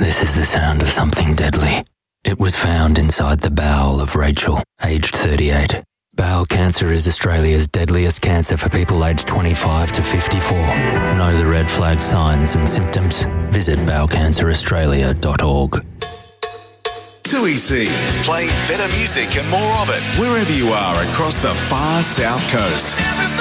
This is the sound of something deadly. It was found inside the bowel of Rachel, aged 38. Bowel cancer is Australia's deadliest cancer for people aged 25 to 54. Know the red flag signs and symptoms? Visit bowelcanceraustralia.org. 2EC. Play better music and more of it wherever you are across the far south coast.